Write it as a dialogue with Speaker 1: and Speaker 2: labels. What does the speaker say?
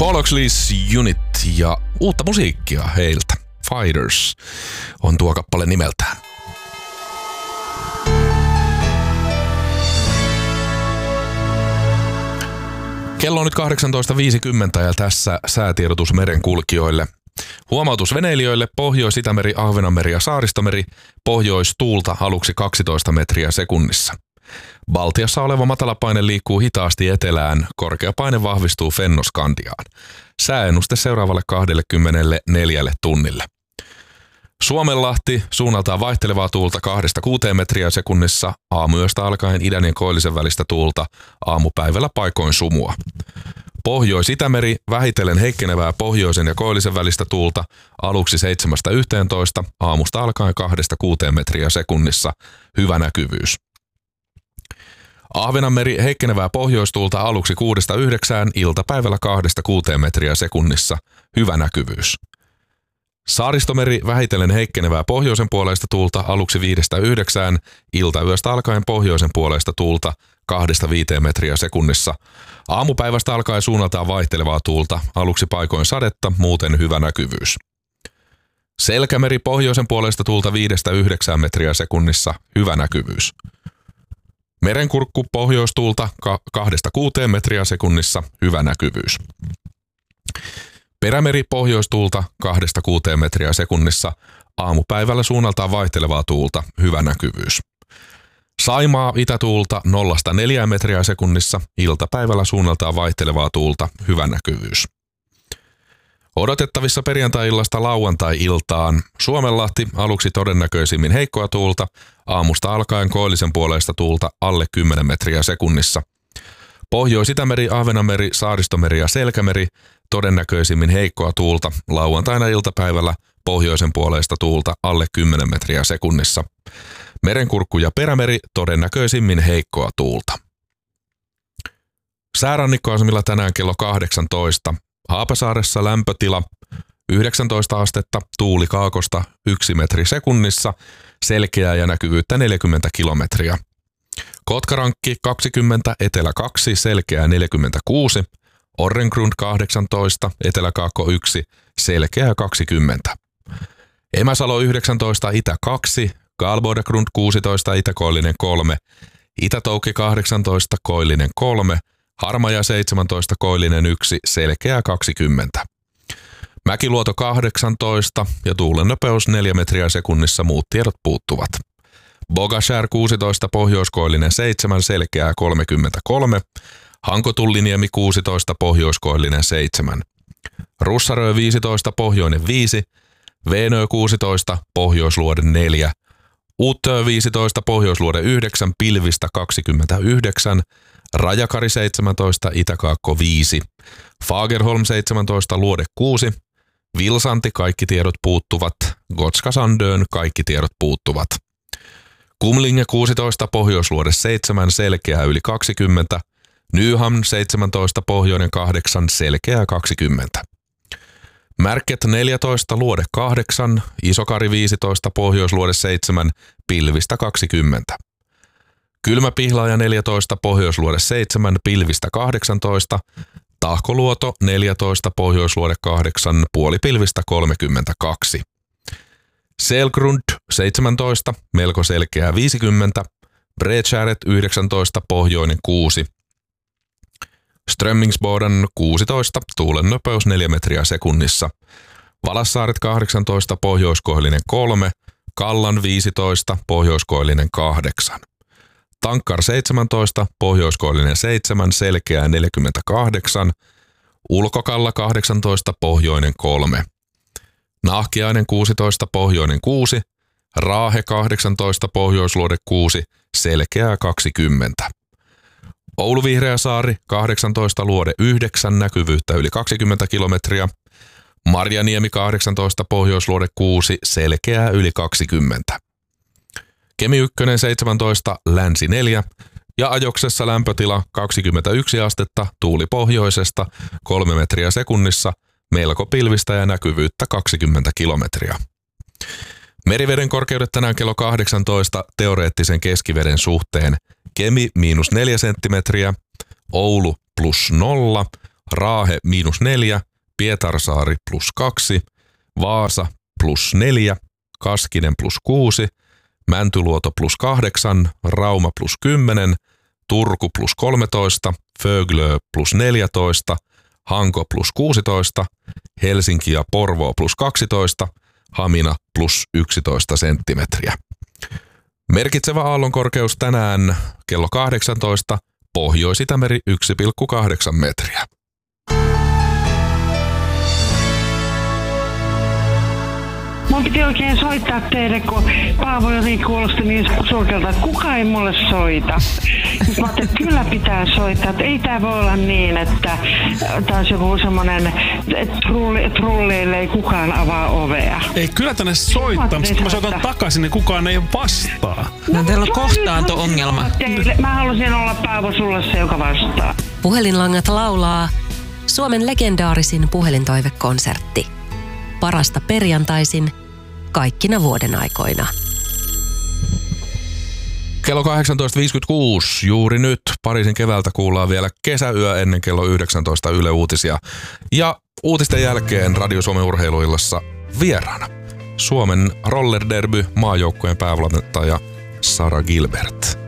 Speaker 1: Bollocks Unit ja uutta musiikkia heiltä. Fighters on tuo kappale nimeltään. Kello on nyt 18.50 ja tässä säätiedotus merenkulkijoille. Huomautus veneilijöille: Pohjois-Itämeri, Ahvenanmeri ja Saaristomeri, pohjoistuulta aluksi 12 metriä sekunnissa. Baltiassa oleva matalapaine liikkuu hitaasti etelään, korkea paine vahvistuu Fennoskandiaan. Sääennuste seuraavalle 24 tunnille. Suomenlahti, suunnaltaan vaihtelevaa tuulta 2-6 metriä sekunnissa, aamuyöstä alkaen idän ja koillisen välistä tuulta, aamupäivällä paikoin sumua. Pohjois-Itämeri, vähitellen heikkenevää pohjoisen ja koillisen välistä tuulta, aluksi 7-11, aamusta alkaen 2-6 metriä sekunnissa, hyvä näkyvyys. Ahvenanmeri, heikkenevää pohjoistuulta aluksi 6-9, iltapäivällä 2-6 metriä sekunnissa, hyvä näkyvyys. Saaristomeri, vähitellen heikkenevää pohjoisen puoleista tuulta aluksi 5-9, iltayöstä alkaen pohjoisen puoleista tuulta 2-5 metriä sekunnissa. Aamupäivästä alkaen suunnaltaan vaihtelevaa tuulta, aluksi paikoin sadetta, muuten hyvä näkyvyys. Selkämeri, pohjoisen puoleista tuulta 5-9 metriä sekunnissa, hyvä näkyvyys. Merenkurkku, pohjoistuulta 2-6 metriä sekunnissa, hyvä näkyvyys. Perämeri, pohjoistuulta 2-6 metriä sekunnissa, aamupäivällä suunnaltaan vaihtelevaa tuulta, hyvä näkyvyys. Saimaa, itätuulta 0-4 metriä sekunnissa, iltapäivällä suunnaltaan vaihtelevaa tuulta, hyvä näkyvyys. Odotettavissa perjantai-illasta lauantai-iltaan: Suomenlahti, aluksi todennäköisimmin heikkoa tuulta, aamusta alkaen koillisen puoleista tuulta alle 10 metriä sekunnissa. Pohjois-Itämeri, Ahvenanmeri, Saaristomeri ja Selkämeri, todennäköisimmin heikkoa tuulta, lauantaina iltapäivällä pohjoisen puoleista tuulta alle 10 metriä sekunnissa. Merenkurkku ja Perämeri, todennäköisimmin heikkoa tuulta. Säärannikkoasemilla tänään kello 18. Haapasaaressa lämpötila 19 astetta, tuuli kaakosta 1 metri sekunnissa, selkeää ja näkyvyyttä 40 kilometriä. Kotkarankki 20, etelä 2, selkeää 46, Orrengrund 18, eteläkaakko 1, selkeää 20. Emäsalo 19, itä 2, Galbodagrund 16, itäkoillinen 3, Itätoukki 18, koillinen 3, Harmaja 17, koillinen 1, selkeää 20. Mäkiluoto 18 ja tuulen nopeus 4 metriä sekunnissa, muut tiedot puuttuvat. Bogashär 16, pohjoiskoillinen 7, selkeää 33. Hankotulliniemi 16, pohjoiskoillinen 7. Russarö 15, pohjoinen 5. Veenö 16, pohjoisluode 4. Uttö 15, pohjoisluode 9, pilvistä 29. Rajakari 17, itäkaakko 5. Fagerholm 17, luode 6. Vilsanti, kaikki tiedot puuttuvat. Gotska Sandön, kaikki tiedot puuttuvat. Kumlinge 16, pohjoisluode 7, selkeää yli 20. Nyhamn 17, pohjoinen 8, selkeää 20. Märket 14, luode 8, Isokari 15, pohjoisluode 7, pilvistä 20. Kylmäpihlaaja 14, pohjoisluode 7, pilvistä 18. Tahkoluoto 14, pohjoisluode 8, puolipilvistä 32. Selgrund 17, melko selkeää 50. Bredskäret 19, pohjoinen 6. Strömmingsboden 16, tuulen nopeus 4 metriä sekunnissa. Valassaaret 18, pohjoiskoillinen 3. Kallan 15, pohjoiskoillinen 8. Tankkar 17, pohjoiskoillinen 7, selkeää 48. Ulkokalla 18, pohjoinen 3. Nahkiainen 16, pohjoinen 6. Raahe 18, pohjoisluode 6, selkeää 20. Oulu-Vihreäsaari 18, luode 9, näkyvyyttä yli 20 kilometriä. Marjaniemi 18, pohjoisluode 6, selkeää yli 20. Kemi 1 17, länsi 4 ja Ajoksessa lämpötila 21 astetta, tuuli pohjoisesta 3 metriä sekunnissa, melko pilvistä ja näkyvyyttä 20 kilometriä. Meriveden korkeudet tänään kello 18 teoreettisen keskiveden suhteen: Kemi -4 senttimetriä, Oulu +0, Raahe -4, Pietarsaari +2, Vaasa +4, Kaskinen +6, Mäntyluoto +8, Rauma +10, Turku +13, Föglö +14, Hanko +16, Helsinki ja Porvoo +12, Hamina +11 senttimetriä. Merkitsevä aallonkorkeus tänään kello 18, Pohjois-Itämeri 1,8 metriä.
Speaker 2: Mun piti oikein soittaa teille, kun Paavo jotenkin kuulosti niin surkealta, että kukaan ei mulle soita. Sitten mä ajattelin, että kyllä pitää soittaa, että ei tää voi olla niin, että taas joku semmonen trulleille ei kukaan avaa ovea.
Speaker 3: Ei, kyllä tänne soittaa, mutta kun mä soitan takaisin, niin kukaan ei vastaa.
Speaker 4: No teillä on kohtaanto-ongelma.
Speaker 2: Mä halusin olla Paavo sulle se, joka vastaa.
Speaker 5: Puhelinlangat laulaa Suomen legendaarisin puhelintoivekonsertti. Parasta perjantaisin kaikkina vuoden aikoina.
Speaker 1: Kello 18.56 juuri nyt Pariisin keväältä kuullaan vielä kesäyö ennen kello 19 Yle Uutisia. Ja uutisten jälkeen Radio Suomen urheiluillassa vieraana Suomen roller derby maajoukkueen päävalmentaja Sara Gilbert.